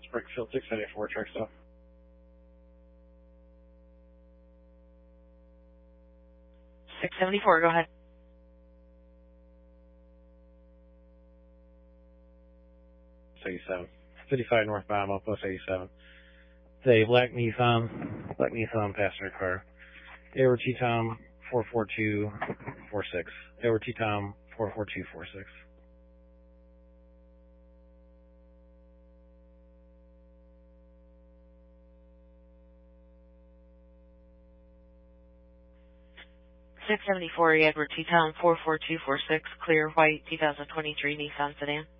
Springfield 674, truck stop. 674, go ahead. '87. 55 northbound, Outpost 87. It's a black Nissan passenger car. Edward T. Tom 44246. Edward T. Tom 44246. Edward T. Tom 44246, clear white 2023 Nissan sedan.